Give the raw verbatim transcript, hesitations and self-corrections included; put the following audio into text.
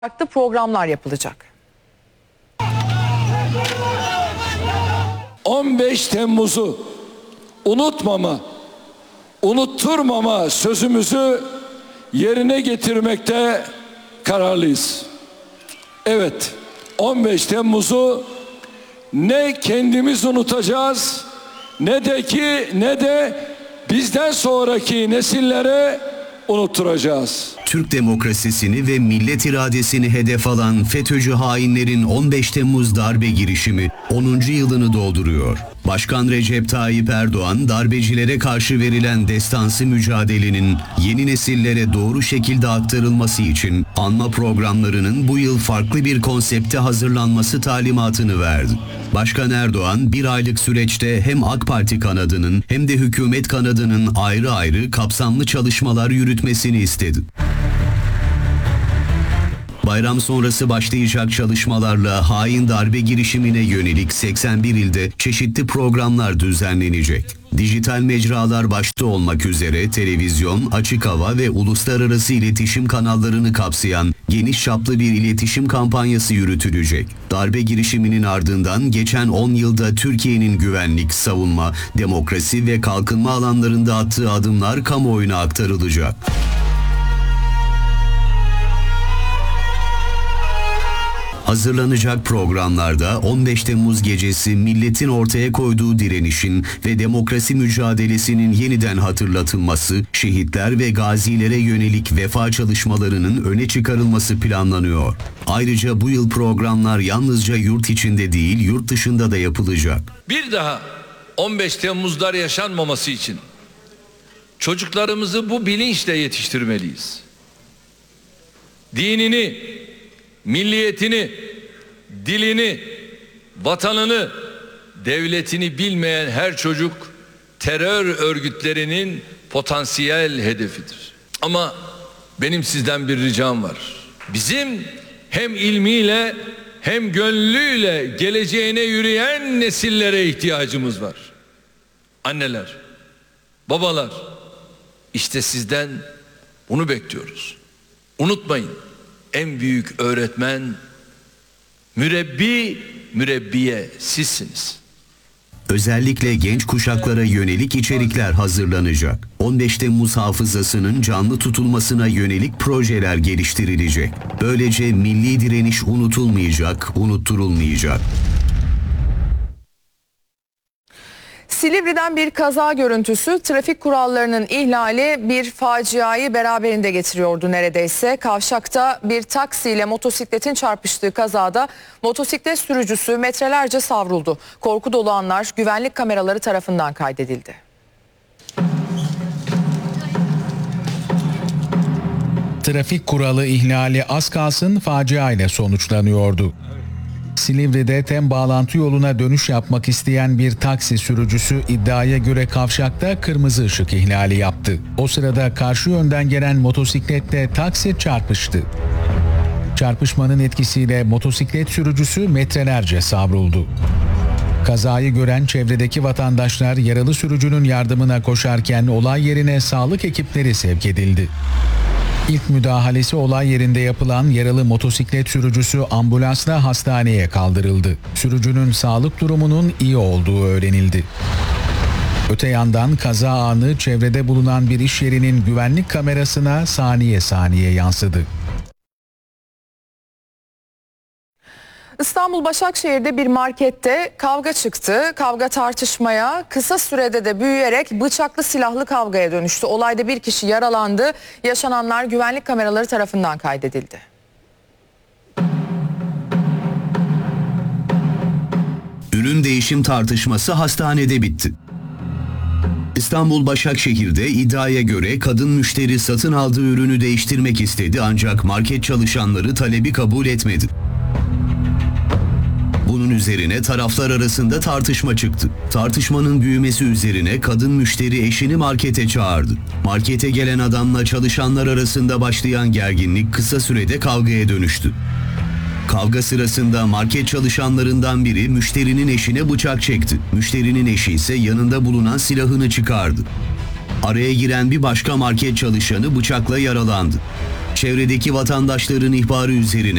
farklı programlar yapılacak. on beş Temmuz'u unutmama, unutturmama sözümüzü yerine getirmekte kararlıyız. Evet, on beş Temmuz'u ne kendimiz unutacağız, ne de ki ne de bizden sonraki nesillere unutturacağız. Türk demokrasisini ve millet iradesini hedef alan FETÖ'cü hainlerin on beş Temmuz darbe girişimi onuncu yılını dolduruyor. Başkan Recep Tayyip Erdoğan, darbecilere karşı verilen destansı mücadelenin yeni nesillere doğru şekilde aktarılması için anma programlarının bu yıl farklı bir konsepte hazırlanması talimatını verdi. Başkan Erdoğan bir aylık süreçte hem AK Parti kanadının hem de hükümet kanadının ayrı ayrı kapsamlı çalışmalar yürütmesini istedi. Bayram sonrası başlayacak çalışmalarla hain darbe girişimine yönelik seksen bir ilde çeşitli programlar düzenlenecek. Dijital mecralar başta olmak üzere televizyon, açık hava ve uluslararası iletişim kanallarını kapsayan geniş çaplı bir iletişim kampanyası yürütülecek. Darbe girişiminin ardından geçen on yılda Türkiye'nin güvenlik, savunma, demokrasi ve kalkınma alanlarında attığı adımlar kamuoyuna aktarılacak. Hazırlanacak programlarda on beş Temmuz gecesi milletin ortaya koyduğu direnişin ve demokrasi mücadelesinin yeniden hatırlatılması, şehitler ve gazilere yönelik vefa çalışmalarının öne çıkarılması planlanıyor. Ayrıca bu yıl programlar yalnızca yurt içinde değil, yurt dışında da yapılacak. Bir daha on beş Temmuzlar yaşanmaması için çocuklarımızı bu bilinçle yetiştirmeliyiz. Dinini, milliyetini, dilini, vatanını, devletini bilmeyen her çocuk terör örgütlerinin potansiyel hedefidir. Ama benim sizden bir ricam var. Bizim hem ilmiyle hem gönlüyle geleceğine yürüyen nesillere ihtiyacımız var. Anneler, babalar, işte sizden bunu bekliyoruz. Unutmayın. En büyük öğretmen, mürebbi, mürebbiye sizsiniz. Özellikle genç kuşaklara yönelik içerikler hazırlanacak. on beş Temmuz hafızasının canlı tutulmasına yönelik projeler geliştirilecek. Böylece milli direniş unutulmayacak, unutturulmayacak. Silivri'den bir kaza görüntüsü, trafik kurallarının ihlali bir faciayı beraberinde getiriyordu neredeyse. Kavşakta bir taksiyle motosikletin çarpıştığı kazada motosiklet sürücüsü metrelerce savruldu. Korku dolu anlar güvenlik kameraları tarafından kaydedildi. Trafik kuralı ihlali az kalsın facia ile sonuçlanıyordu. Silivri'de tem bağlantı yoluna dönüş yapmak isteyen bir taksi sürücüsü iddiaya göre kavşakta kırmızı ışık ihlali yaptı. O sırada karşı yönden gelen motosikletle taksi çarpıştı. Çarpışmanın etkisiyle motosiklet sürücüsü metrelerce savruldu. Kazayı gören çevredeki vatandaşlar yaralı sürücünün yardımına koşarken olay yerine sağlık ekipleri sevk edildi. İlk müdahalesi olay yerinde yapılan yaralı motosiklet sürücüsü ambulansla hastaneye kaldırıldı. Sürücünün sağlık durumunun iyi olduğu öğrenildi. Öte yandan kaza anı çevrede bulunan bir iş yerinin güvenlik kamerasına saniye saniye yansıdı. İstanbul Başakşehir'de bir markette kavga çıktı. Kavga tartışmaya, kısa sürede de büyüyerek bıçaklı silahlı kavgaya dönüştü. Olayda bir kişi yaralandı. Yaşananlar güvenlik kameraları tarafından kaydedildi. Ürün değişim tartışması hastanede bitti. İstanbul Başakşehir'de iddiaya göre kadın müşteri satın aldığı ürünü değiştirmek istedi ancak market çalışanları talebi kabul etmedi. Bunun üzerine taraflar arasında tartışma çıktı. Tartışmanın büyümesi üzerine kadın müşteri eşini markete çağırdı. Markete gelen adamla çalışanlar arasında başlayan gerginlik kısa sürede kavgaya dönüştü. Kavga sırasında market çalışanlarından biri müşterinin eşine bıçak çekti. Müşterinin eşi ise yanında bulunan silahını çıkardı. Araya giren bir başka market çalışanı bıçakla yaralandı. Çevredeki vatandaşların ihbarı üzerine